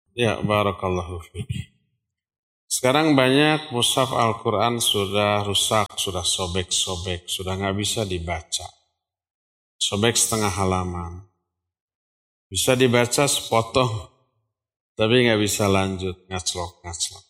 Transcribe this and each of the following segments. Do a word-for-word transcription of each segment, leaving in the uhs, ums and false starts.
Ya, barakallahu fiik. Sekarang banyak mushaf Al-Quran sudah rusak, sudah sobek-sobek, sudah nggak bisa dibaca. Sobek setengah halaman. Bisa dibaca sepotong, tapi nggak bisa lanjut, ngaclok-ngaclok.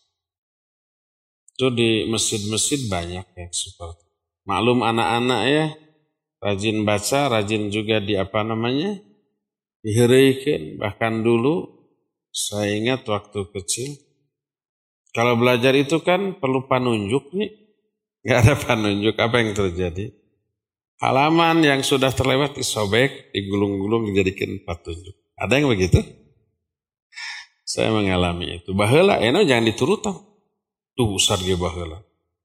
Itu di masjid-masjid banyak yang seperti. Maklum anak-anak ya, rajin baca, rajin juga di apa namanya, dihiraikan. Bahkan dulu, saya ingat waktu kecil, kalau belajar itu kan perlu panunjuk nih. Nggak ada panunjuk, apa yang terjadi? Halaman yang sudah terlewat disobek, digulung-gulung, dijadikan petunjuk. Ada yang begitu? Saya mengalami itu. Baheula, enak jangan diturutan. Tuh ustad ge baheula.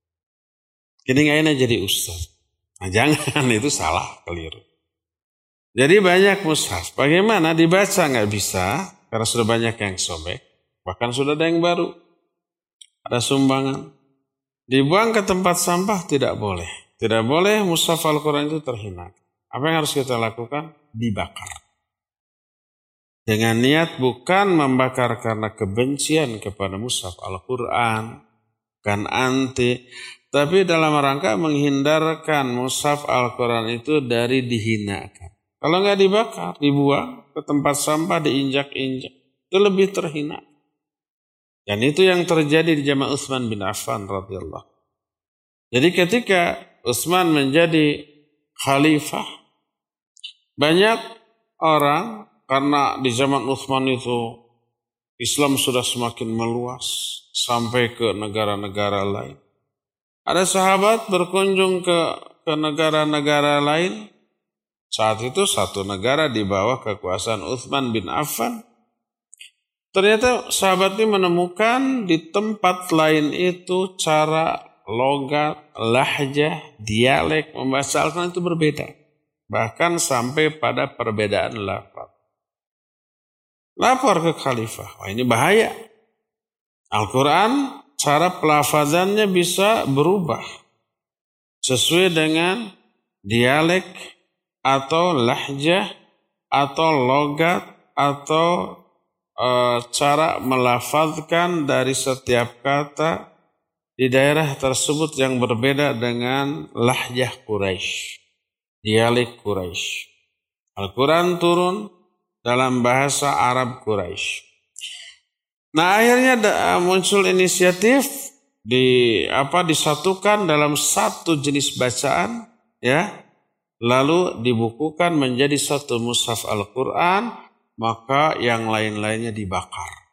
Kini nggak enak jadi ustad. Nah, jangan, itu salah, keliru. Jadi banyak mushaf. Bagaimana dibaca nggak bisa, karena sudah banyak yang sobek. Bahkan sudah ada yang baru. Ada sumbangan. Dibuang ke tempat sampah tidak boleh. Tidak boleh mushaf Al-Quran itu terhina. Apa yang harus kita lakukan? Dibakar. Dengan niat bukan membakar karena kebencian kepada mushaf Al-Quran. Kan anti. Tapi dalam rangka menghindarkan mushaf Al-Quran itu dari dihinakan. Kalau nggak dibakar, dibuang ke tempat sampah, diinjak-injak. Itu lebih terhina. Dan itu yang terjadi di zaman Utsman bin Affan radhiyallahu. Jadi ketika Utsman menjadi khalifah, banyak orang karena di zaman Utsman itu Islam sudah semakin meluas sampai ke negara-negara lain. Ada sahabat berkunjung ke ke negara-negara lain. Saat itu satu negara di bawah kekuasaan Utsman bin Affan. Ternyata sahabat ini menemukan di tempat lain itu cara logat, lahjah, dialek membaca Al-Quran itu berbeda. Bahkan sampai pada perbedaan lafaz. Lapor ke khalifah. Wah, ini bahaya. Al-Quran cara pelafazannya bisa berubah. Sesuai dengan dialek atau lahjah atau logat atau e, cara melafazkan dari setiap kata di daerah tersebut yang berbeda dengan lahjah Quraisy, dialek Quraisy. Al-Quran turun dalam bahasa Arab Quraisy. Nah, akhirnya muncul inisiatif di apa disatukan dalam satu jenis bacaan, ya. Lalu dibukukan menjadi satu mushaf Al-Quran, maka yang lain-lainnya dibakar.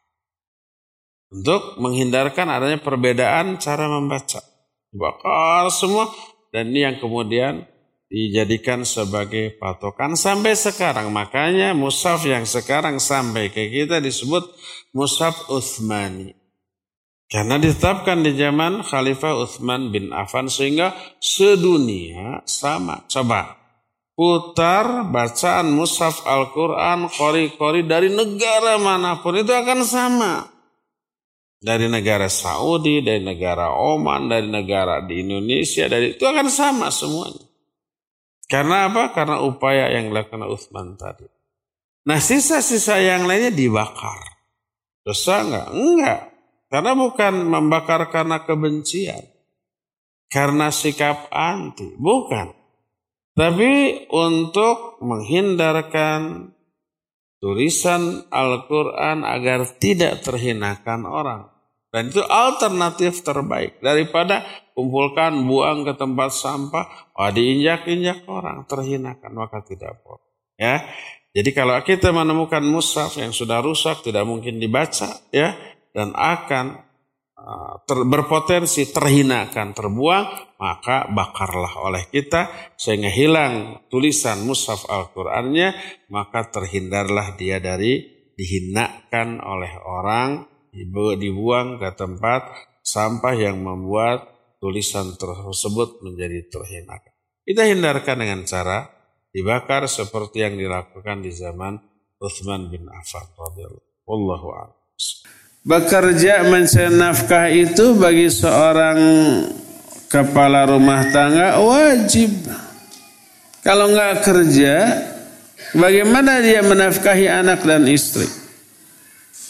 Untuk menghindarkan adanya perbedaan cara membaca. Dibakar semua, dan ini yang kemudian dijadikan sebagai patokan sampai sekarang. Makanya mushaf yang sekarang sampai ke kita disebut mushaf Utsmani. Karena ditetapkan di zaman Khalifah Utsman bin Affan sehingga sedunia sama. Coba putar bacaan mushaf Al-Quran, qori-qori dari negara manapun itu akan sama. Dari negara Saudi, dari negara Oman, dari negara di Indonesia, dari itu akan sama semuanya. Karena apa? Karena upaya yang dilakukan Utsman tadi. Nah, sisa-sisa yang lainnya dibakar. Dosa enggak? Enggak. Karena bukan membakar karena kebencian. Karena sikap anti. Bukan. Tapi untuk menghindarkan tulisan Al-Quran agar tidak terhinakan orang. Dan itu alternatif terbaik. Daripada kumpulkan, buang ke tempat sampah, oh, diinjak-injak orang, terhinakan, maka tidak boleh. Ya. Jadi kalau kita menemukan mushaf yang sudah rusak, tidak mungkin dibaca, ya, dan akan uh, ter, berpotensi terhinakan, terbuang, maka bakarlah oleh kita sehingga hilang tulisan mushaf Al-Qur'annya, maka terhindarlah dia dari dihinakan oleh orang, dibuang ke tempat sampah yang membuat tulisan tersebut menjadi terhinakan. Kita hindarkan dengan cara dibakar seperti yang dilakukan di zaman Utsman bin Affan radhiyallahu anhu. Wallahu a'lam. Bekerja mencari nafkah itu bagi seorang kepala rumah tangga wajib. Kalau nggak kerja, bagaimana dia menafkahi anak dan istri?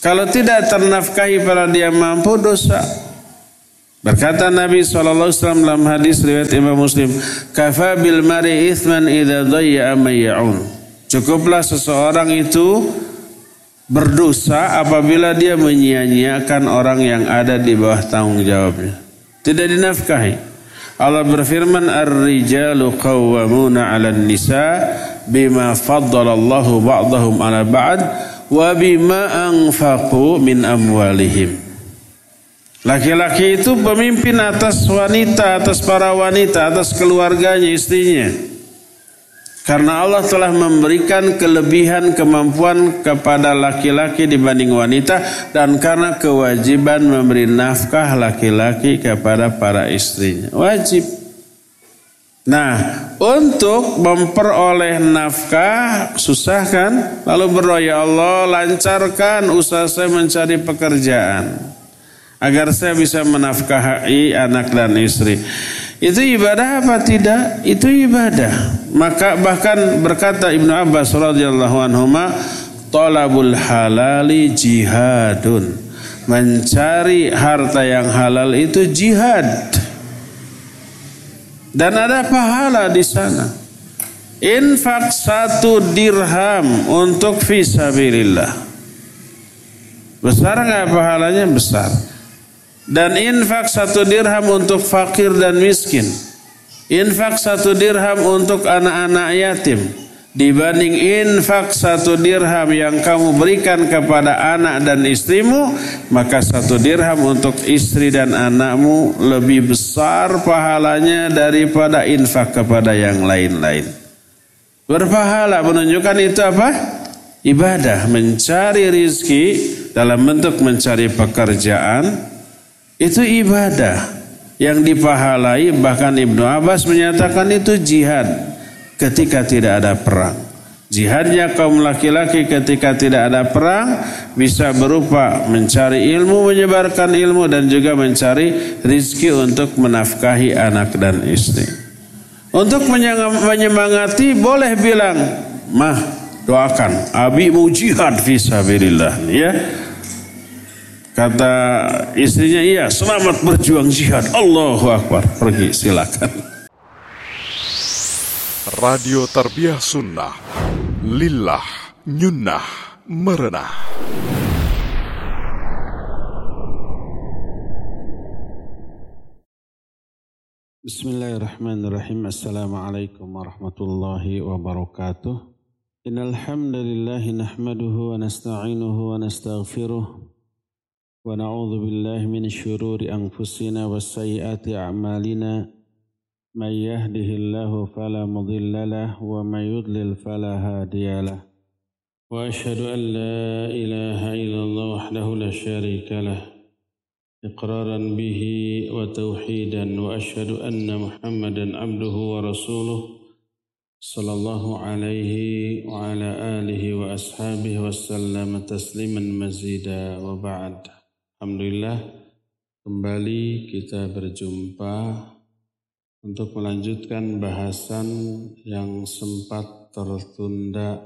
Kalau tidak ternafkahi pada dia mampu, dosa. Berkata Nabi shallallahu alaihi wasallam dalam hadis riwayat Imam Muslim, kafa bil mari ithman idza dayya man ya'un. Cukuplah seseorang itu berdosa apabila dia menyia-nyiakan orang yang ada di bawah tanggung jawabnya, tidak dinafkahi. Allah berfirman, ar-rijalu qawwamuna 'alan nisa bima faddalallahu ba'dahum 'ala ba'd wa bima anfaqu min amwalihim. Laki-laki itu pemimpin atas wanita, atas para wanita, atas keluarganya, istrinya. Karena Allah telah memberikan kelebihan kemampuan kepada laki-laki dibanding wanita, dan karena kewajiban memberi nafkah laki-laki kepada para istrinya. Wajib. Nah, untuk memperoleh nafkah susah kan? Lalu berdoa, ya Allah lancarkan usaha saya mencari pekerjaan agar saya bisa menafkahi anak dan istri. Itu ibadah apa tidak? Itu ibadah. Maka bahkan berkata Ibnu Abbas radhiyallahu anhuma, talabul halali jihadun. Mencari harta yang halal itu jihad. Dan ada pahala di sana. Infak satu dirham untuk fisabilillah. Besar nggak pahalanya? Besar. Dan infak satu dirham untuk fakir dan miskin, infak satu dirham untuk anak-anak yatim, dibanding infak satu dirham yang kamu berikan kepada anak dan istrimu, maka satu dirham untuk istri dan anakmu lebih besar pahalanya daripada infak kepada yang lain-lain. Berpahala, menunjukkan itu apa? Ibadah. Mencari rizki dalam bentuk mencari pekerjaan, itu ibadah yang dipahalai. Bahkan Ibnu Abbas menyatakan itu jihad ketika tidak ada perang. Jihadnya kaum laki-laki ketika tidak ada perang bisa berupa mencari ilmu, menyebarkan ilmu, dan juga mencari rizki untuk menafkahi anak dan istri. Untuk menyemangati boleh bilang, mah doakan, abi mau jihad fisabilillah, ya. Kata istrinya, iya selamat berjuang jihad. Allahu Akbar. Pergi silakan. Radio Tarbiyah Sunnah, lillah nyunnah merenah. Bismillahirrahmanirrahim. Assalamualaikum warahmatullahi wabarakatuh. Innal hamdalillah nahmaduhu wa nasta'inuhu wa nastaghfiruh. Wa na'udzu billahi min syururi anfusina wa sayyiati a'malina. May yahdihillahu fala mudilla lahu wa may yudlil fala hadiya lahu. Wa asyhadu an la ilaha illallah wahdahu la syarika lahu iqraran bihi wa tauhidan, wa asyhadu anna Muhammadan abduhu wa rasuluh sallallahu alaihi wa ala alihi wa ashabihi wa sallam tasliman mazida, wa ba'd. Alhamdulillah, kembali kita berjumpa untuk melanjutkan bahasan yang sempat tertunda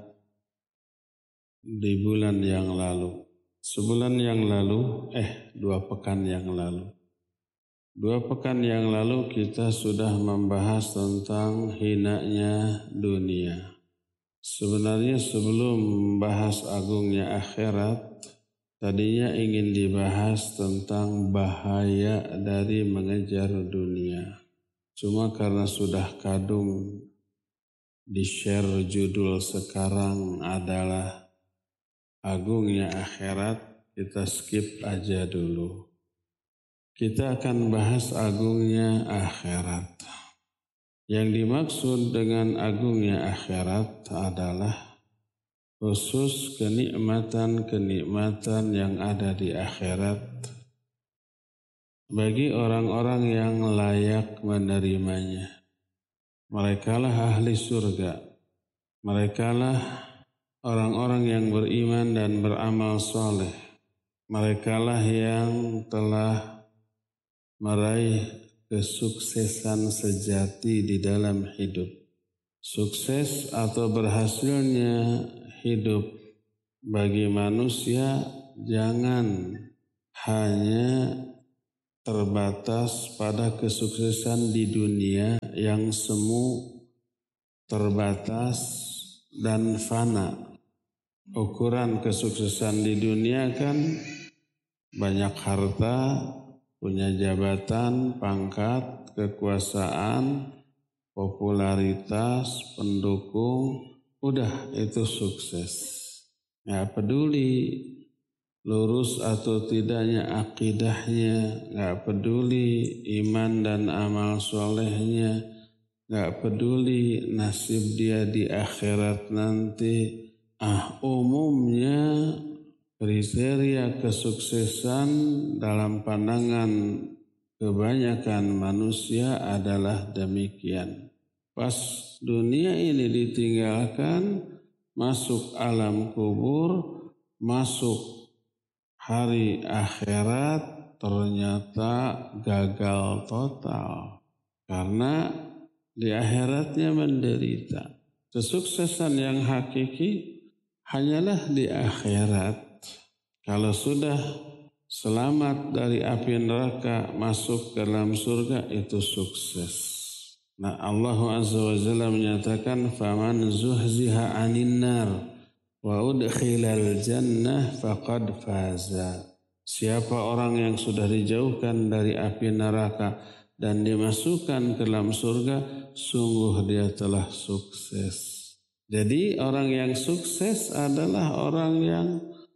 di bulan yang lalu. Sebulan yang lalu, eh dua pekan yang lalu. Dua pekan yang lalu kita sudah membahas tentang hinanya dunia. Sebenarnya sebelum membahas agungnya akhirat, tadinya ingin dibahas tentang bahaya dari mengejar dunia. Cuma karena sudah kadung di-share judul sekarang adalah agungnya akhirat, kita skip aja dulu. Kita akan bahas agungnya akhirat. Yang dimaksud dengan agungnya akhirat adalah khusus kenikmatan-kenikmatan yang ada di akhirat bagi orang-orang yang layak menerimanya. Merekalah ahli surga. Merekalah orang-orang yang beriman dan beramal soleh. Merekalah yang telah meraih kesuksesan sejati di dalam hidup. Sukses atau berhasilnya hidup bagi manusia jangan hanya terbatas pada kesuksesan di dunia yang semu, terbatas, dan fana. Ukuran kesuksesan di dunia kan banyak harta, punya jabatan, pangkat, kekuasaan, popularitas, pendukung, udah itu sukses. Nggak peduli lurus atau tidaknya akidahnya, nggak peduli iman dan amal solehnya, nggak peduli nasib dia di akhirat nanti. Ah, umumnya kriteria kesuksesan dalam pandangan kebanyakan manusia adalah demikian. Pas dunia ini ditinggalkan, masuk alam kubur, masuk hari akhirat, ternyata gagal total. Karena di akhiratnya menderita. Kesuksesan yang hakiki hanyalah di akhirat. Kalau sudah selamat dari api neraka, masuk ke dalam surga, itu sukses. Nah, Allah Azza wa Jalla menyatakan, "Faman zuhziha 'anil nar wa udkhilal jannah faqad faza." Siapa orang yang sudah dijauhkan dari api neraka dan dimasukkan ke dalam surga, sungguh dia telah sukses. Jadi orang yang sukses adalah orang yang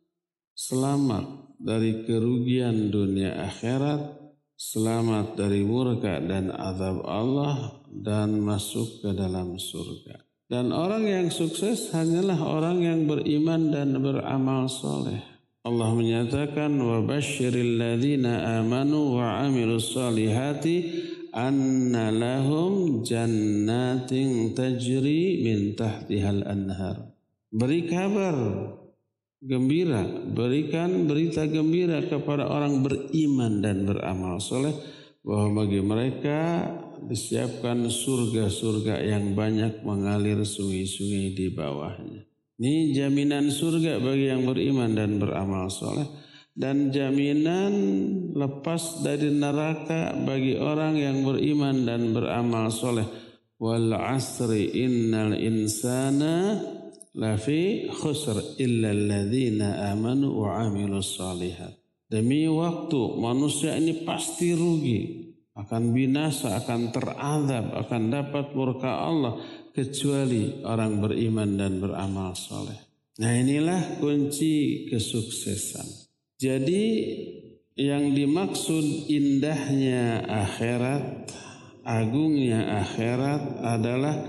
selamat dari kerugian dunia akhirat, selamat dari murka dan azab Allah, dan masuk ke dalam surga. Dan orang yang sukses hanyalah orang yang beriman dan beramal soleh. Allah menyatakan, wa basyiril ladzina amanu wa amilus solihati anna lahum jannatin tajri min tahtihal anhar. Beri kabar gembira, berikan berita gembira kepada orang beriman dan beramal soleh bahwa bagi mereka disiapkan surga-surga yang banyak mengalir sungai-sungai di bawahnya. Ini jaminan surga bagi yang beriman dan beramal soleh. Dan jaminan lepas dari neraka bagi orang yang beriman dan beramal soleh. Wal asri innal insana lafi khusr illa alladhina amanu wa amilus salihat. Demi waktu manusia ini pasti rugi, akan binasa, akan terazab, akan dapat murka Allah kecuali orang beriman dan beramal soleh. Nah, inilah kunci kesuksesan. Jadi yang dimaksud indahnya akhirat, agungnya akhirat adalah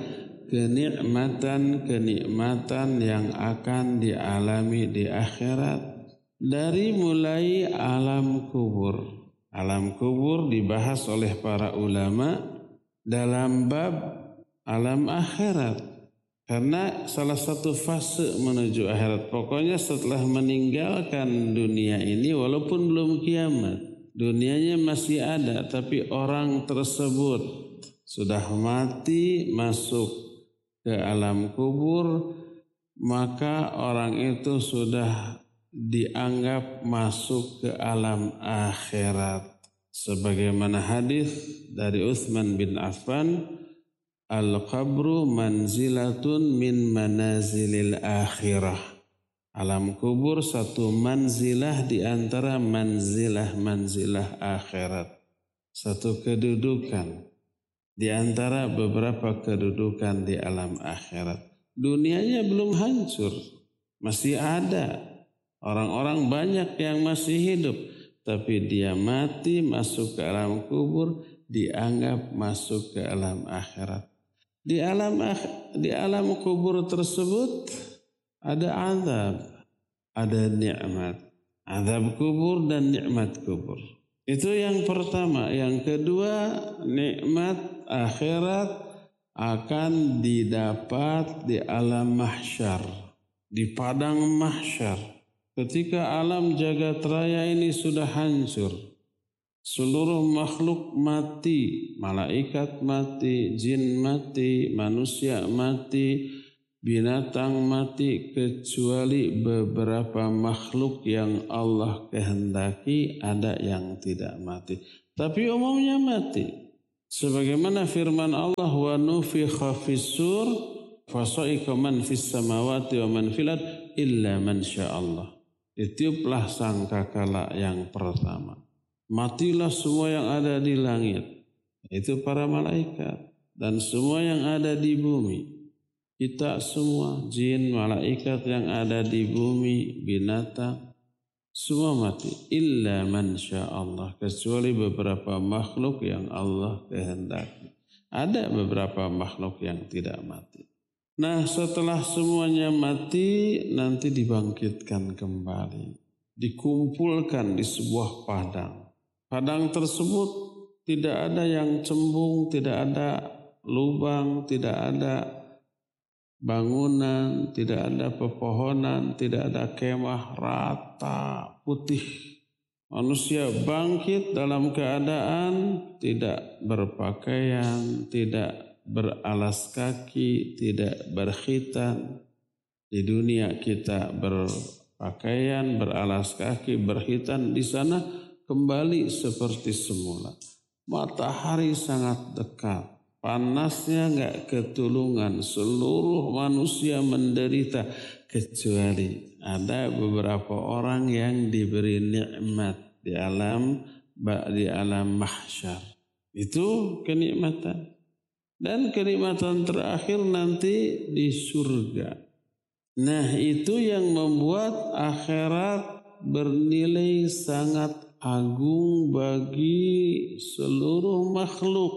kenikmatan-kenikmatan yang akan dialami di akhirat. Dari mulai alam kubur. Alam kubur dibahas oleh para ulama dalam bab alam akhirat. Karena salah satu fase menuju akhirat. Pokoknya setelah meninggalkan dunia ini, walaupun belum kiamat, dunianya masih ada, tapi orang tersebut sudah mati, masuk ke alam kubur, maka orang itu sudah dianggap masuk ke alam akhirat. Sebagaimana hadis dari Utsman bin Affan, al-qabru manzilatun min manazilil akhirah. Alam kubur satu manzilah di antara manzilah-manzilah akhirat. Satu kedudukan di antara beberapa kedudukan di alam akhirat. Dunianya belum hancur, masih ada. Orang-orang banyak yang masih hidup, tapi dia mati masuk ke alam kubur, dianggap masuk ke alam akhirat. Di alam di alam kubur tersebut ada azab, ada nikmat. Azab kubur dan nikmat kubur. Itu yang pertama. Yang kedua, nikmat akhirat akan didapat di alam mahsyar, di padang mahsyar. Ketika alam jagat raya ini sudah hancur, seluruh makhluk mati, malaikat mati, jin mati, manusia mati, binatang mati kecuali beberapa makhluk yang Allah kehendaki ada yang tidak mati. Tapi umumnya mati. Sebagaimana firman Allah, wa nufikha fis-sur fasa'iqa man fis samawati wa man fil ard illa man sya'allah. Ditiuplah sangkakala yang pertama. Matilah semua yang ada di langit. Itu para malaikat dan semua yang ada di bumi. Kita semua, jin, malaikat yang ada di bumi, binatang, semua mati. Illa man sya'allah. Kecuali beberapa makhluk yang Allah kehendaki. Ada beberapa makhluk yang tidak mati. Nah, setelah semuanya mati, nanti dibangkitkan kembali. Dikumpulkan di sebuah padang. Padang tersebut tidak ada yang cembung, tidak ada lubang, tidak ada bangunan, tidak ada pepohonan, tidak ada kemah, rata, putih. Manusia bangkit dalam keadaan tidak berpakaian, tidak beralas kaki, tidak berkhitan. Di dunia kita berpakaian, beralas kaki, berkhitan. Di sana kembali seperti semula. Matahari sangat dekat. Panasnya enggak ketulungan, seluruh manusia menderita kecuali ada beberapa orang yang diberi nikmat di alam di alam mahsyar. Itu kenikmatan. Dan kenikmatan terakhir nanti di surga. Nah, itu yang membuat akhirat bernilai sangat agung bagi seluruh makhluk.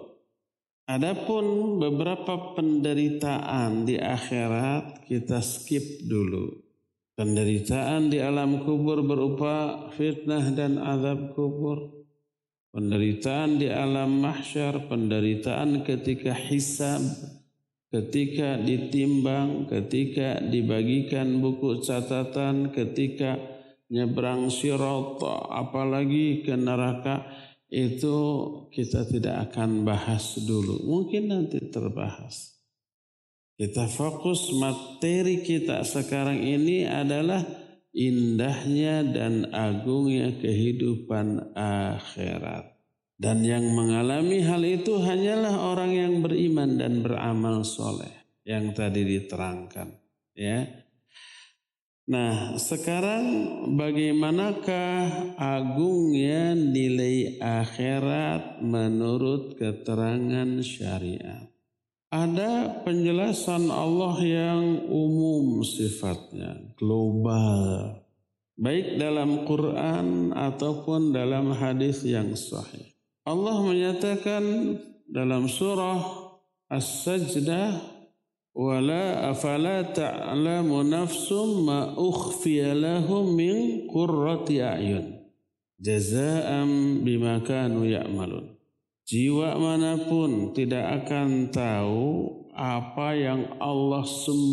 Adapun beberapa penderitaan di akhirat kita skip dulu. Penderitaan di alam kubur berupa fitnah dan azab kubur. Penderitaan di alam mahsyar, penderitaan ketika hisab, ketika ditimbang, ketika dibagikan buku catatan, ketika nyebrang sirat, apalagi ke neraka. Itu kita tidak akan bahas dulu. Mungkin nanti terbahas. Kita fokus materi kita sekarang ini adalah indahnya dan agungnya kehidupan akhirat. Dan yang mengalami hal itu hanyalah orang yang beriman dan beramal soleh. Yang tadi diterangkan. Ya. Nah, sekarang bagaimanakah agungnya nilai akhirat menurut keterangan syariat? Ada penjelasan Allah yang umum sifatnya, global. Baik dalam Quran ataupun dalam hadis yang sahih. Allah menyatakan dalam surah As-Sajdah, wala afala ta'lamu nafsum ma ukhfiya lahum min qurrati a'yun jazaa'an bima kanu ya'malun. Jiwa manapun tidak akan tahu apa yang Allah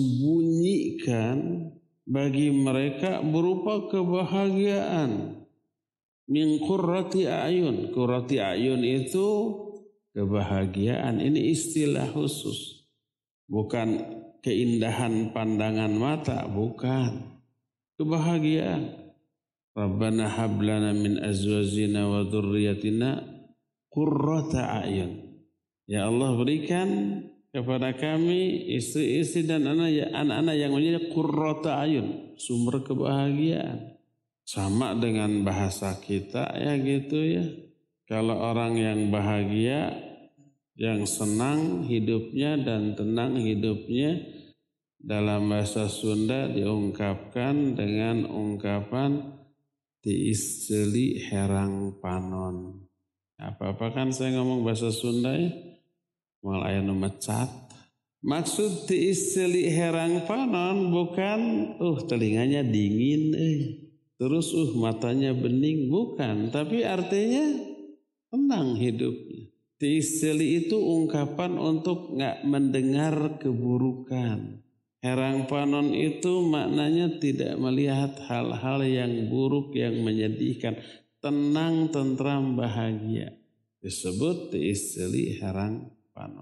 sembunyikan bagi mereka berupa kebahagiaan. Min qurrati a'yun. Qurrati a'yun itu kebahagiaan. Ini istilah khusus. Bukan keindahan pandangan mata, bukan. Kebahagiaan. Rabbana hablana min azwajina wa dhurriyyatina qurrata a'yun. Ya Allah, berikan kepada kami istri-istri dan anak-anak yang menjadi qurrata a'yun, sumber kebahagiaan. Sama dengan bahasa kita ya gitu ya. Kalau orang yang bahagia, yang senang hidupnya dan tenang hidupnya, dalam bahasa Sunda diungkapkan dengan ungkapan tiis-celi herang panon. Apa-apa kan saya ngomong bahasa Sunda ya, malah aya nu mecat. Maksud tiis-celi herang panon bukan uh telinganya dingin eh terus uh matanya bening, bukan, tapi artinya tenang hidupnya. Tiis-celi itu ungkapan untuk enggak mendengar keburukan. Herang panon itu maknanya tidak melihat hal-hal yang buruk yang menyedihkan. Tenang, tentram, bahagia. Disebut tiis-celi herang panon.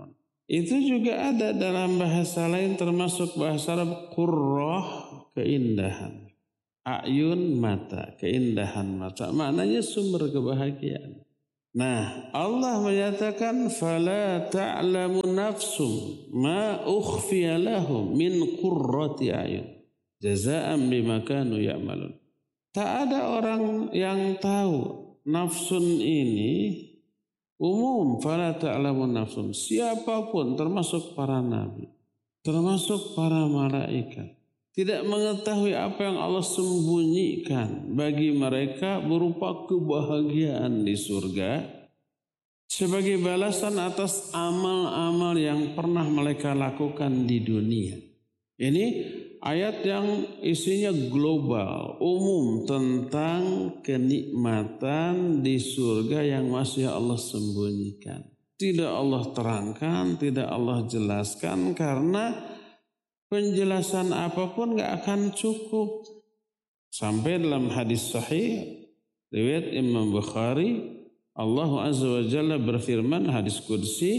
Itu juga ada dalam bahasa lain termasuk bahasa Arab, qurrah, keindahan. Ayun, mata, keindahan mata. Maknanya sumber kebahagiaan. Nah, Allah menyatakan fala ta'lamu nafsum ma ukhfiya lahum min qurrati ayun jazaa'an bima kanu ya'malun. Tak ada orang yang tahu nafsun ini umum, fala ta'lamu nafsum, siapapun termasuk para nabi, termasuk para malaikat, tidak mengetahui apa yang Allah sembunyikan bagi mereka berupa kebahagiaan di surga sebagai balasan atas amal-amal yang pernah mereka lakukan di dunia. Ini ayat yang isinya global, umum tentang kenikmatan di surga yang masih Allah sembunyikan. Tidak Allah terangkan, tidak Allah jelaskan karena penjelasan apapun gak akan cukup. Sampai dalam hadis sahih riwayat Imam Bukhari, Allah Azza wa Jalla berfirman, hadis qudsi,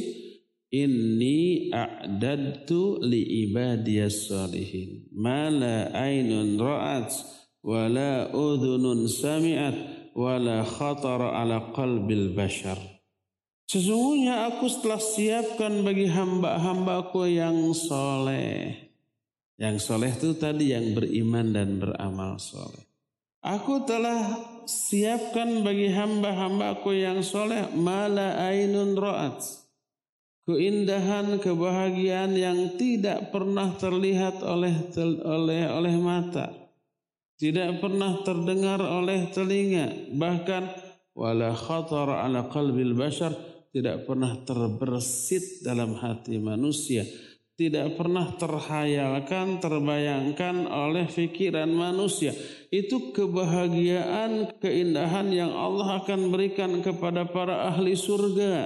inni a'dadtu li ibadiyas salihin ma la aynun ra'at wa la udhunun sami'at wa la khatara ala qalbil bashar. Sesungguhnya aku telah siapkan bagi hamba-hambaku yang soleh. Yang soleh itu tadi yang beriman dan beramal soleh. Aku telah siapkan bagi hamba-hambaku yang soleh mala ainun ra'at, keindahan, kebahagiaan yang tidak pernah terlihat oleh oleh oleh mata, tidak pernah terdengar oleh telinga, bahkan wala khatar ala qalbil bashar, tidak pernah terbersit dalam hati manusia, tidak pernah terhayalkan, terbayangkan oleh pikiran manusia. Itu kebahagiaan, keindahan yang Allah akan berikan kepada para ahli surga.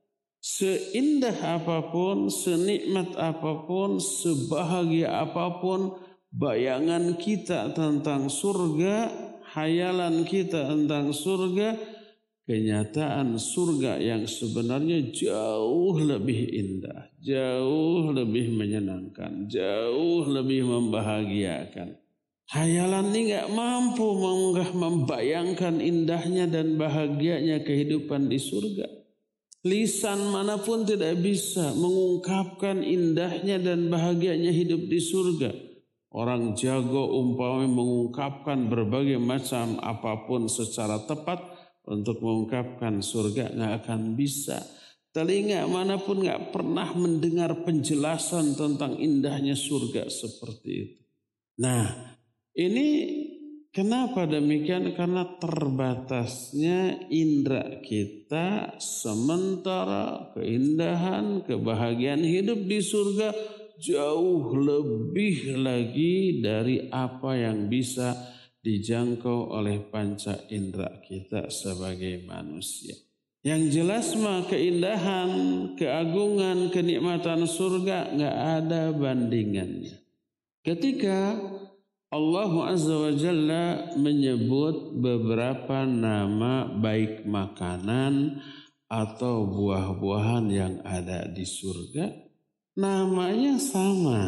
Seindah apapun, senikmat apapun, sebahagia apapun bayangan kita tentang surga, hayalan kita tentang surga, kenyataan surga yang sebenarnya jauh lebih indah, jauh lebih menyenangkan, jauh lebih membahagiakan. Hayalan ini gak mampu mengunggah, membayangkan indahnya dan bahagianya kehidupan di surga. Lisan manapun tidak bisa mengungkapkan indahnya dan bahagianya hidup di surga. Orang jago umpamanya mengungkapkan berbagai macam apapun secara tepat untuk mengungkapkan surga gak akan bisa. Telinga manapun gak pernah mendengar penjelasan tentang indahnya surga seperti itu. Nah, ini kenapa demikian? Karena terbatasnya indera kita, sementara keindahan, kebahagiaan hidup di surga jauh lebih lagi dari apa yang bisa dijangkau oleh panca indera kita sebagai manusia. Yang jelas mah keindahan, keagungan, kenikmatan surga nggak ada bandingannya. Ketika Allah Azza wa Jalla menyebut beberapa nama baik makanan atau buah-buahan yang ada di surga, namanya sama.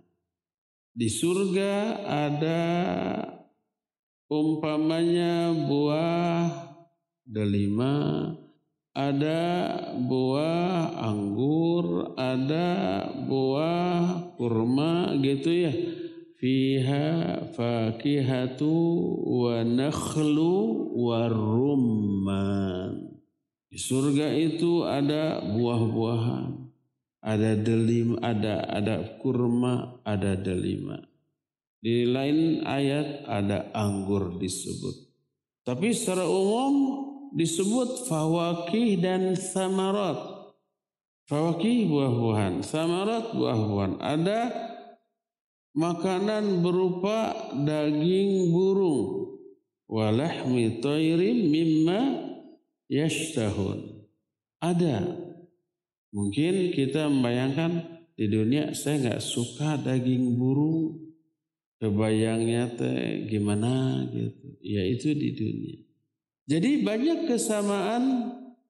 Di surga ada umpamanya buah delima, ada buah anggur, ada buah kurma gitu ya. Fiha fakihatu wa nakhlu wa rumman. Di surga itu ada buah-buahan, ada delima, ada ada kurma, ada delima. Di lain ayat ada anggur disebut. Tapi secara umum disebut fawakih dan samarat. Fawakih buah-buahan, samarat buah-buahan. Ada makanan berupa daging burung, walahmi tayrim mimma yashtahun. Ada. Mungkin kita membayangkan di dunia saya nggak suka daging burung, kebayangnya teh gimana gitu. Ya itu di dunia. Jadi banyak kesamaan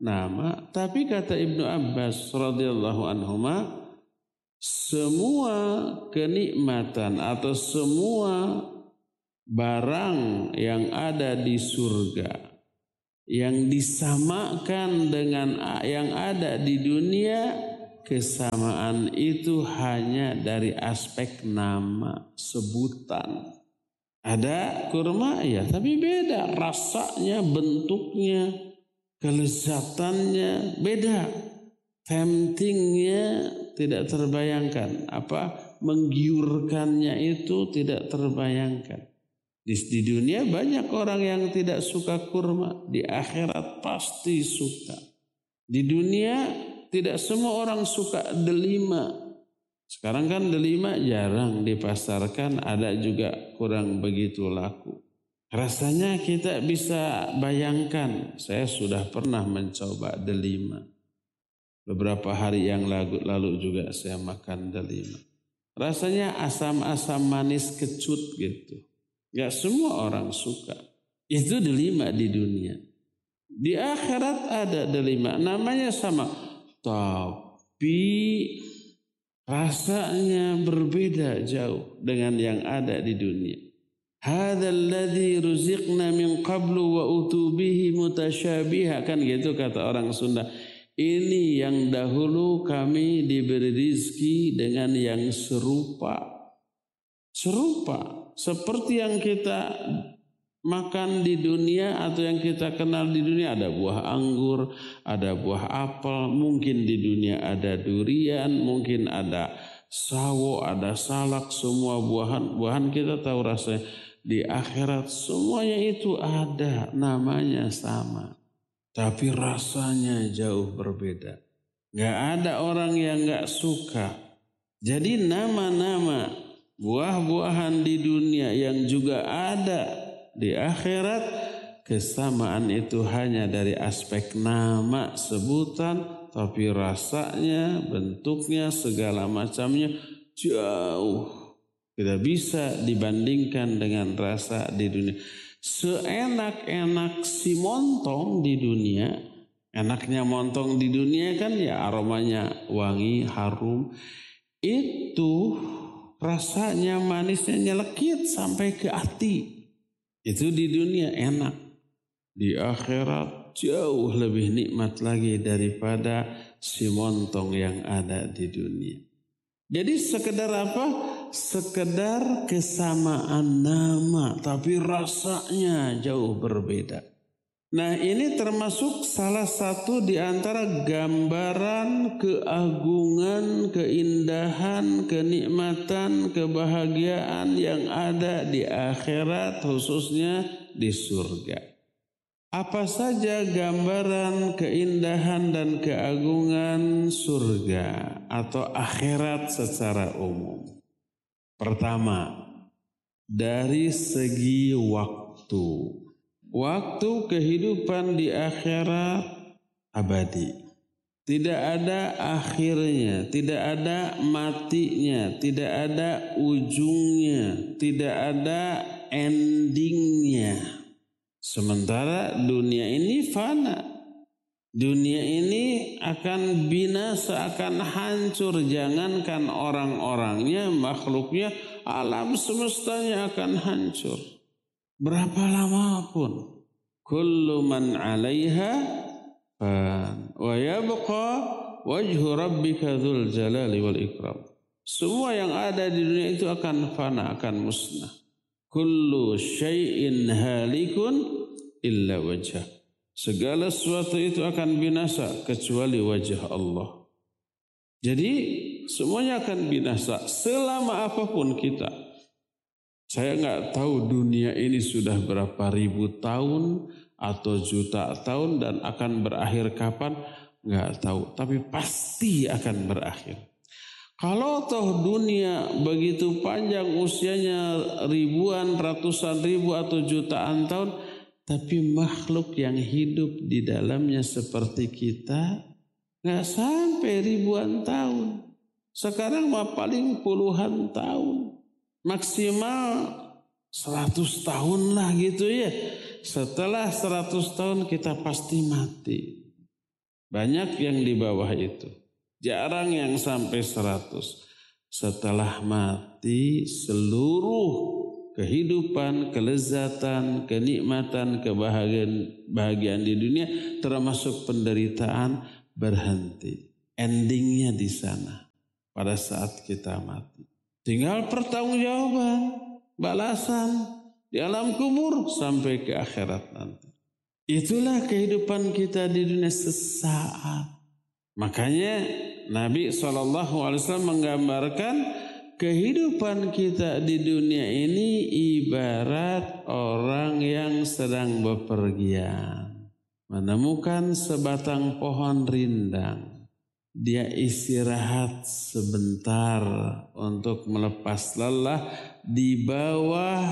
nama. Tapi kata Ibnu Abbas radhiyallahu anhuma, semua kenikmatan atau semua barang yang ada di surga yang disamakan dengan yang ada di dunia, kesamaan itu hanya dari aspek nama, sebutan. Ada kurma ya, tapi beda rasanya, bentuknya, kelezatannya beda. Temptingnya tidak terbayangkan, apa menggiurkannya itu tidak terbayangkan. Di, di dunia banyak orang yang tidak suka kurma, di akhirat pasti suka. Di dunia tidak semua orang suka delima. Sekarang kan delima jarang dipasarkan, ada juga kurang begitu laku. Rasanya kita bisa bayangkan, saya sudah pernah mencoba delima. Beberapa hari yang lalu, lalu juga saya makan delima. Rasanya asam-asam manis kecut gitu. Gak semua orang suka. Itu delima di dunia. Di akhirat ada delima, namanya sama. Tapi rasanya berbeda jauh dengan yang ada di dunia. Hadzal ladzi ruziqna min qablu wa utubihi mutasyabiha, kan gitu kata orang Sunda. Ini yang dahulu kami diberi rizki dengan yang serupa. Serupa seperti yang kita makan di dunia atau yang kita kenal di dunia. Ada buah anggur, ada buah apel, mungkin di dunia ada durian, mungkin ada sawo, ada salak, semua buahan. Buahan kita tahu rasanya. Di akhirat semuanya itu ada, namanya sama. Tapi rasanya jauh berbeda. Gak ada orang yang gak suka. Jadi nama-nama buah-buahan di dunia yang juga ada di akhirat, kesamaan itu hanya dari aspek nama, sebutan, tapi rasanya, bentuknya, segala macamnya jauh. Tidak bisa dibandingkan dengan rasa di dunia. Seenak-enak si montong di dunia, enaknya montong di dunia kan ya aromanya wangi, harum. Itu rasanya manisnya nyelekit sampai ke hati. Itu di dunia enak. Di akhirat jauh lebih nikmat lagi daripada si montong yang ada di dunia. Jadi sekedar apa? Sekedar kesamaan nama, tapi rasanya jauh berbeda. Nah, ini termasuk salah satu di antara gambaran keagungan, keindahan, kenikmatan, kebahagiaan yang ada di akhirat, khususnya di surga. Apa saja gambaran keindahan dan keagungan surga atau akhirat secara umum? Pertama, dari segi waktu. Waktu kehidupan di akhirat abadi. Tidak ada akhirnya, tidak ada matinya, tidak ada ujungnya, tidak ada endingnya. Sementara dunia ini fana. Dunia ini akan binasa, akan hancur. Jangankan orang-orangnya, makhluknya, alam semestanya akan hancur. Berapa lama pun. Kullu man 'alaiha fan wa yabqa wajhu rabbika dzul jalali wal ikram. Semua yang ada di dunia itu akan fana, akan musnah. Kullu syai'in halikun illa wajhah. Segala sesuatu itu akan binasa kecuali wajah Allah. Jadi semuanya akan binasa selama apapun kita. Saya nggak tahu dunia ini sudah berapa ribu tahun atau juta tahun dan akan berakhir kapan, nggak tahu. Tapi pasti akan berakhir. Kalau toh dunia begitu panjang usianya ribuan, ratusan ribu atau jutaan tahun, tapi makhluk yang hidup di dalamnya seperti kita nggak sampai ribuan tahun. Sekarang mah paling puluhan tahun. Maksimal seratus tahun lah gitu ya. Setelah seratus tahun kita pasti mati. Banyak yang di bawah itu. Jarang yang sampai seratus. Setelah mati seluruh kehidupan, kelezatan, kenikmatan, kebahagiaan bahagiaan di dunia termasuk penderitaan berhenti. Endingnya di sana pada saat kita mati. Tinggal pertanggungjawaban, balasan di alam kubur sampai ke akhirat nanti. Itulah kehidupan kita di dunia sesaat. Makanya Nabi shallallahu alaihi wasallam menggambarkan kehidupan kita di dunia ini ibarat orang yang sedang bepergian. Menemukan sebatang pohon rindang. Dia istirahat sebentar untuk melepas lelah di bawah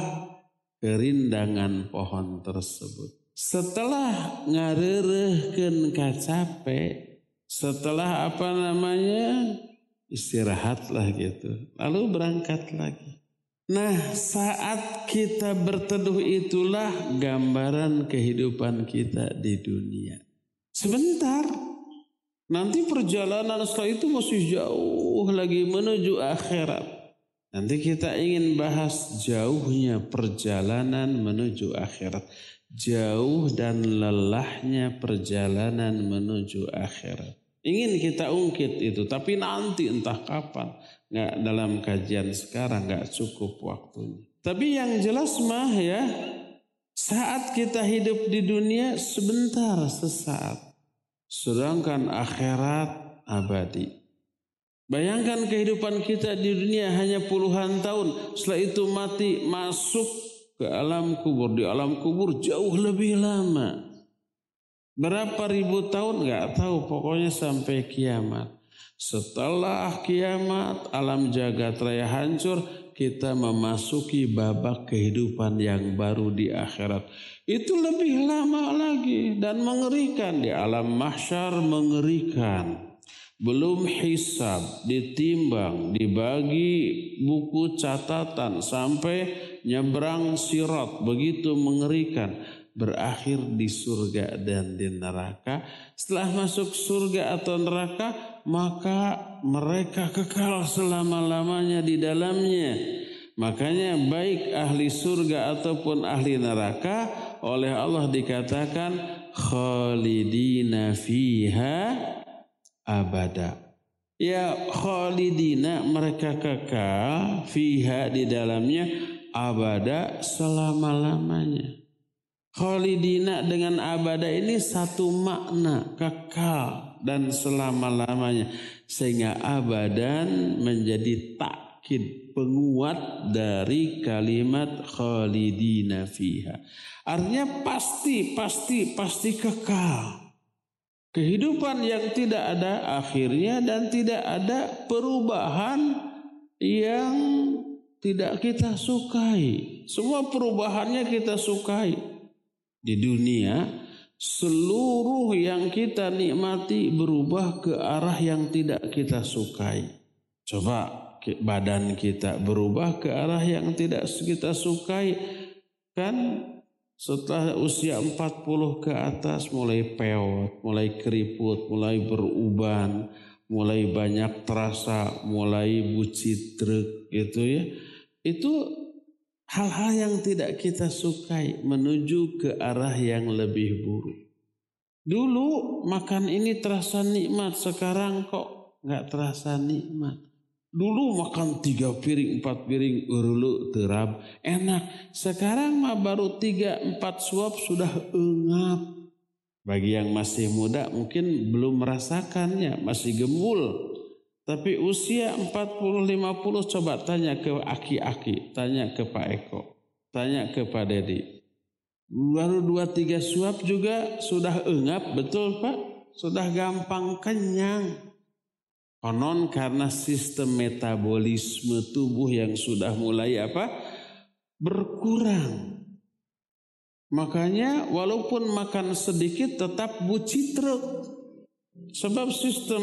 kerindangan pohon tersebut. Setelah ngarerehkeun capek, setelah apa namanya istirahatlah gitu, lalu berangkat lagi. Nah, saat kita berteduh itulah gambaran kehidupan kita di dunia. Sebentar, nanti perjalanan setelah itu masih jauh lagi menuju akhirat. Nanti kita ingin bahas jauhnya perjalanan menuju akhirat. Jauh dan lelahnya perjalanan menuju akhirat. Ingin kita ungkit itu, tapi nanti entah kapan. Nggak dalam kajian sekarang, nggak cukup waktunya. Tapi yang jelas mah ya, saat kita hidup di dunia sebentar, sesaat. Sedangkan akhirat abadi. Bayangkan kehidupan kita di dunia hanya puluhan tahun. Setelah itu mati, masuk ke alam kubur. Di alam kubur jauh lebih lama. Berapa ribu tahun nggak tahu. Pokoknya sampai kiamat. Setelah kiamat, alam jagat raya hancur. Kita memasuki babak kehidupan yang baru di akhirat. Itu lebih lama lagi dan mengerikan. Di alam mahsyar mengerikan. Belum hisab, ditimbang, dibagi buku catatan sampai nyebrang sirat, begitu mengerikan. Berakhir di surga dan di neraka. Setelah masuk surga atau neraka, maka mereka kekal selama-lamanya di dalamnya. Makanya baik ahli surga ataupun ahli neraka oleh Allah dikatakan khalidina fiha abada. Ya khalidina, mereka kekal fiha di dalamnya abada selama-lamanya. Khalidina dengan abada ini satu makna, kekal dan selama-lamanya. Sehingga abadan menjadi takkid, penguat dari kalimat khalidina fiha. Artinya pasti, pasti, pasti kekal. Kehidupan yang tidak ada akhirnya dan tidak ada perubahan yang tidak kita sukai. Semua perubahannya kita sukai. Di dunia, seluruh yang kita nikmati berubah ke arah yang tidak kita sukai. Coba badan kita berubah ke arah yang tidak kita sukai. Kan setelah usia empat puluh ke atas mulai peot, mulai keriput, mulai beruban, mulai banyak terasa, mulai bucitrek gitu ya. Itu hal-hal yang tidak kita sukai menuju ke arah yang lebih buruk. Dulu makan ini terasa nikmat, sekarang kok nggak terasa nikmat. Dulu makan tiga piring, empat piring, urulu, terab, enak. Sekarang mah baru tiga, empat suap sudah engap. Bagi yang masih muda mungkin belum merasakannya, masih gembul. Tapi usia empat puluh, lima puluh coba tanya ke aki-aki, tanya ke Pak Eko, tanya ke Pak Dedi. Baru dua, tiga suap juga sudah engap, betul Pak? Sudah gampang kenyang. Konon karena sistem metabolisme tubuh yang sudah mulai apa? Berkurang. Makanya walaupun makan sedikit tetap bucitrek. Sebab sistem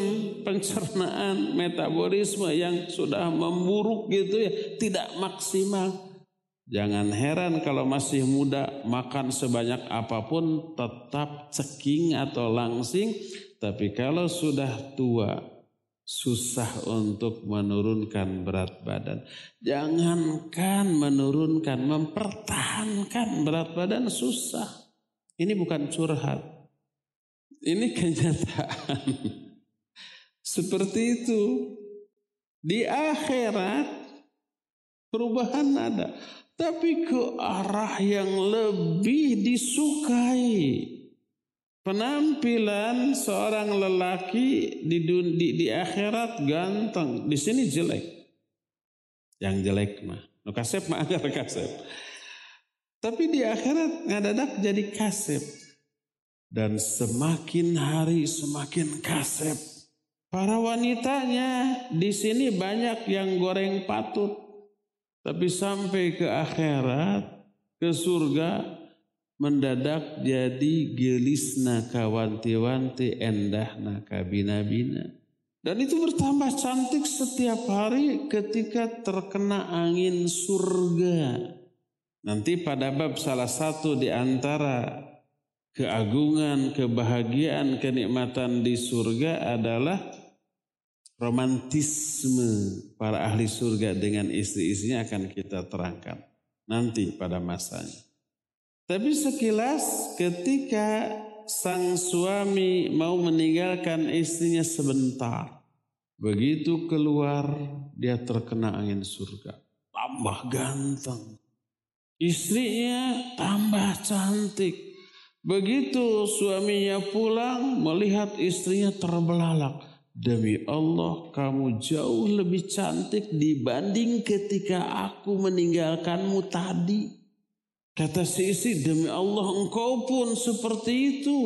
pencernaan metabolisme yang sudah memburuk gitu ya, tidak maksimal. Jangan heran kalau masih muda makan sebanyak apapun tetap ceking atau langsing. Tapi kalau sudah tua susah untuk menurunkan berat badan. Jangankan menurunkan, mempertahankan berat badan susah. Ini bukan curhat. Ini kenyataan. Seperti itu. Di akhirat perubahan ada. Tapi ke arah yang lebih disukai. Penampilan seorang lelaki di, di, di akhirat ganteng. Di sini jelek. Yang jelek mah. Nu kasep mah agar kasep. Tapi di akhirat ngadadak jadi kasep. Dan semakin hari semakin kasep. Para wanitanya di sini banyak yang goreng patut. Tapi sampai ke akhirat, ke surga, mendadak jadi gelisna kawanti-wanti, endahna kabina-bina. Dan itu bertambah cantik setiap hari ketika terkena angin surga. Nanti pada bab salah satu di antara keagungan, kebahagiaan, kenikmatan di surga adalah romantisme para ahli surga dengan istri-istrinya akan kita terangkan nanti pada masanya. Tapi sekilas ketika sang suami mau meninggalkan istrinya sebentar, begitu keluar dia terkena angin surga, tambah ganteng, istrinya tambah cantik. Begitu suaminya pulang melihat istrinya terbelalak. Demi Allah, kamu jauh lebih cantik dibanding ketika aku meninggalkanmu tadi. Kata si istri, demi Allah engkau pun seperti itu.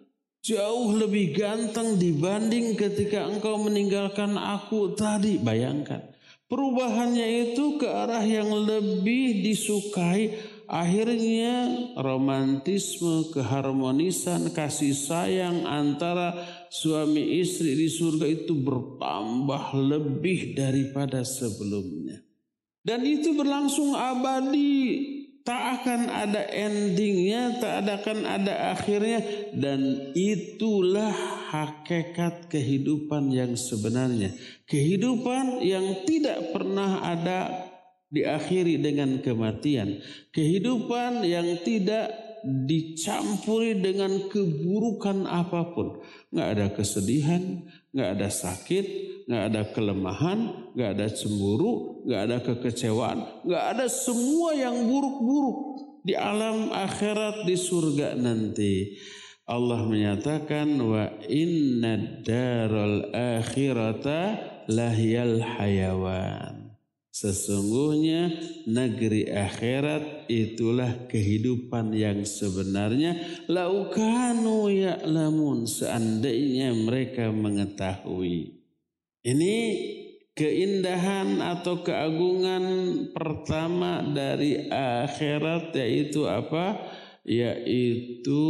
Jauh lebih ganteng dibanding ketika engkau meninggalkan aku tadi. Bayangkan, perubahannya itu ke arah yang lebih disukai. Akhirnya romantisme, keharmonisan, kasih sayang antara suami istri di surga itu bertambah lebih daripada sebelumnya. Dan itu berlangsung abadi. Tak akan ada endingnya, tak akan ada akhirnya. Dan itulah hakikat kehidupan yang sebenarnya. Kehidupan yang tidak pernah ada diakhiri dengan kematian. Kehidupan yang tidak dicampuri dengan keburukan apapun. Nggak ada kesedihan, nggak ada sakit, nggak ada kelemahan, nggak ada cemburu, nggak ada kekecewaan, nggak ada semua yang buruk-buruk di alam akhirat di surga nanti. Allah menyatakan wa inna daral akhirata lahyal hayawan. Sesungguhnya negeri akhirat itulah kehidupan yang sebenarnya. Laukanu ya'lamun, seandainya mereka mengetahui. Ini keindahan atau keagungan pertama dari akhirat, yaitu apa? Yaitu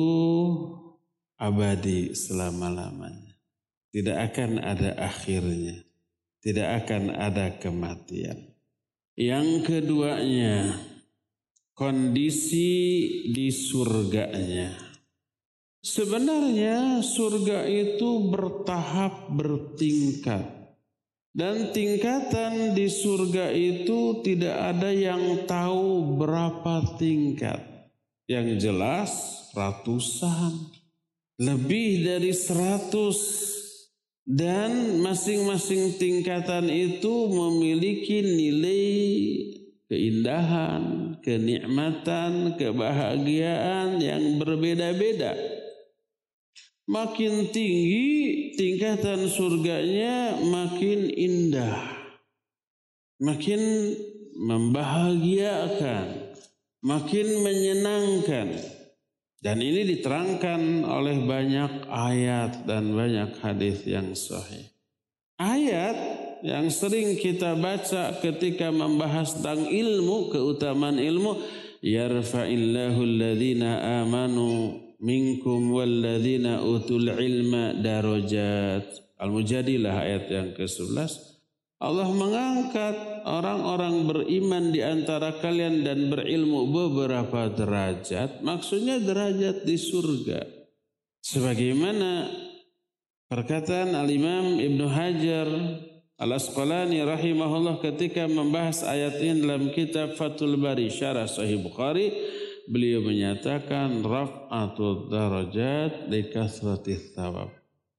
abadi selama-lamanya. Tidak akan ada akhirnya. Tidak akan ada kematian. Yang keduanya, kondisi di surganya. Sebenarnya surga itu bertahap, bertingkat. Dan tingkatan di surga itu tidak ada yang tahu berapa tingkat. Yang jelas ratusan, lebih dari seratus. Dan masing-masing tingkatan itu memiliki nilai keindahan, kenikmatan, kebahagiaan yang berbeda-beda. Makin tinggi tingkatan surganya, makin indah, makin membahagiakan, makin menyenangkan. Dan ini diterangkan oleh banyak ayat dan banyak hadis yang sahih. Ayat yang sering kita baca ketika membahas tentang ilmu, keutamaan ilmu, yarfa'illahu alladhina amanu minkum walladhina utul ilma darajat. Al-Mujadilah ayat yang ke sebelas. Allah mengangkat orang-orang beriman di antara kalian dan berilmu beberapa derajat. Maksudnya derajat di surga. Sebagaimana perkataan Al-Imam Ibnu Hajar Al-Asqalani rahimahullah ketika membahas ayat ini dalam kitab Fathul Bari Syarah Sahih Bukhari, beliau menyatakan raf'atud darajat li kasratith thawab.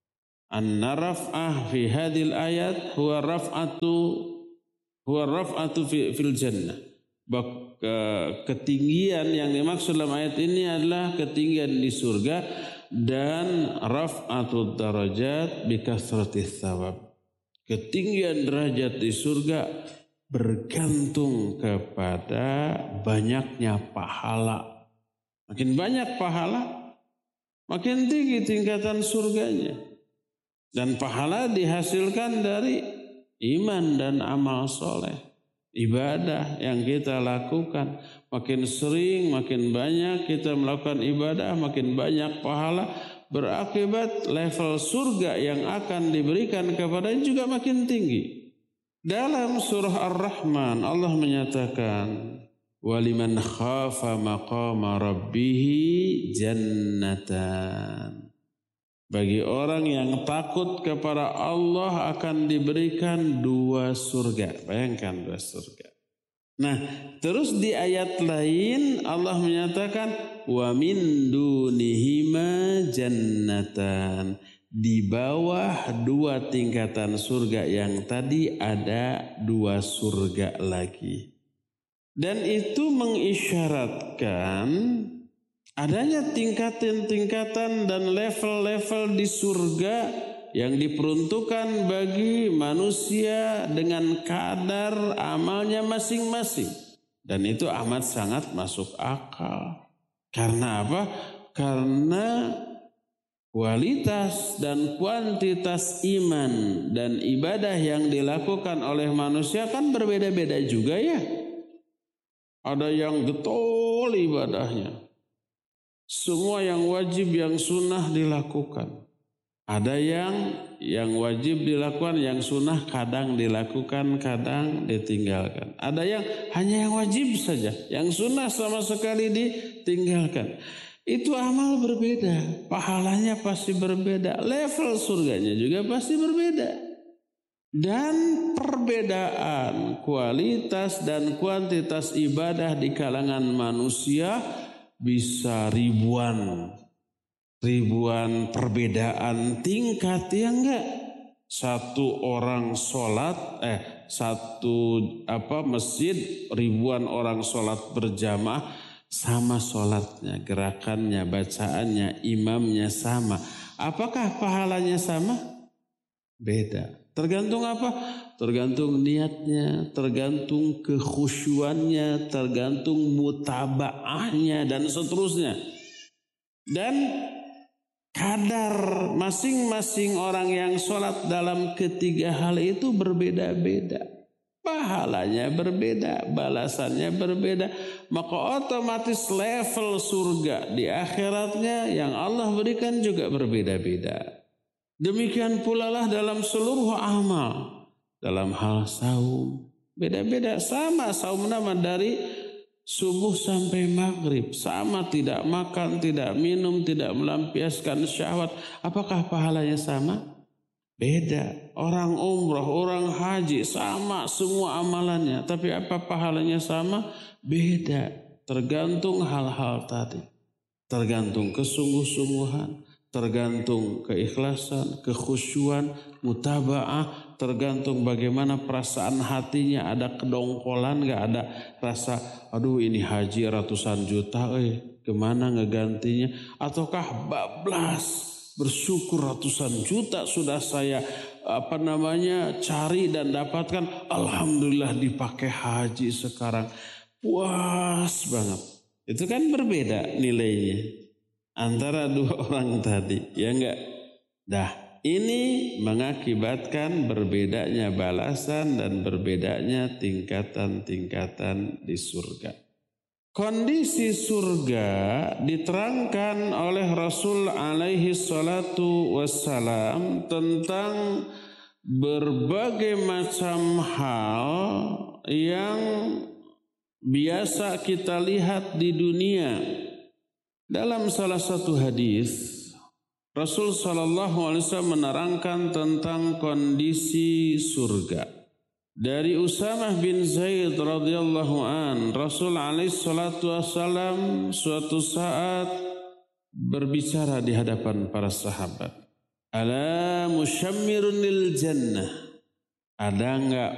Anna raf'ah fi hadhil ayat huwa raf'atu huwa raf'atu fi, fil jannah. Bak, ketinggian yang dimaksud dalam ayat ini adalah ketinggian di surga, dan raf'atud darajat bi kasratith thawab. Ketinggian derajat di surga bergantung kepada banyaknya pahala. Makin banyak pahala, makin tinggi tingkatan surganya. Dan pahala dihasilkan dari iman dan amal soleh. Ibadah yang kita lakukan. Makin sering, makin banyak kita melakukan ibadah, makin banyak pahala. Berakibat level surga yang akan diberikan kepadanya juga makin tinggi. Dalam surah Ar-Rahman Allah menyatakan, waliman khafa maqama rabbihi jannatan. Bagi orang yang takut kepada Allah akan diberikan dua surga. Bayangkan dua surga. Nah, terus di ayat lain Allah menyatakan wa min dunihima jannatan. Di bawah dua tingkatan surga yang tadi ada dua surga lagi. Dan itu mengisyaratkan adanya tingkatan-tingkatan dan level-level di surga yang diperuntukkan bagi manusia dengan kadar amalnya masing-masing. Dan itu amat sangat masuk akal. Karena apa? Karena kualitas dan kuantitas iman dan ibadah yang dilakukan oleh manusia kan berbeda-beda juga ya. Ada yang getol ibadahnya. Semua yang wajib, yang sunnah dilakukan. Ada yang yang wajib dilakukan, yang sunnah kadang dilakukan, kadang ditinggalkan. Ada yang hanya yang wajib saja, yang sunnah sama sekali ditinggalkan. Itu amal berbeda, pahalanya pasti berbeda, level surganya juga pasti berbeda. Dan perbedaan kualitas dan kuantitas ibadah di kalangan manusia bisa ribuan. Ribuan perbedaan tingkat, ya enggak? Satu orang sholat, eh satu apa masjid, ribuan orang sholat berjamaah, sama sholatnya, gerakannya, bacaannya, imamnya sama. Apakah pahalanya sama? Beda. Tergantung apa? Tergantung niatnya, tergantung kekhusyuannya, tergantung mutabaahnya, dan seterusnya. Dan kadar masing-masing orang yang sholat dalam ketiga hal itu berbeda-beda. Pahalanya berbeda, balasannya berbeda. Maka otomatis level surga di akhiratnya yang Allah berikan juga berbeda-beda. Demikian pula lah dalam seluruh amal. Dalam hal saum, beda-beda. Sama saum nama dari subuh sampai maghrib. Sama, tidak makan, tidak minum, tidak melampiaskan syahwat. Apakah pahalanya sama? Beda. Orang umrah, orang haji, sama semua amalannya. Tapi apa pahalanya sama? Beda. Tergantung hal-hal tadi. Tergantung kesungguh-sungguhan. Tergantung keikhlasan, kekhusyuan, mutabaah, tergantung bagaimana perasaan hatinya, ada kedongkolan, gak ada rasa, aduh ini haji ratusan juta, eh kemana ngegantinya, ataukah bablas, bersyukur ratusan juta sudah saya apa namanya cari dan dapatkan, alhamdulillah dipakai haji sekarang, puas banget. Itu kan berbeda nilainya antara dua orang tadi, ya enggak? Dah, ini mengakibatkan berbedanya balasan dan berbedanya tingkatan-tingkatan di surga. Kondisi surga diterangkan oleh Rasul alaihi salatu wassalam tentang berbagai macam hal yang biasa kita lihat di dunia. Dalam salah satu hadis Rasul sallallahu alaihi wasallam menerangkan tentang kondisi surga. Dari Usamah bin Zaid radhiyallahu an, Rasul alaihi salatu wasallam suatu saat berbicara di hadapan para sahabat. Ala musyammirun lil jannah. Ada enggak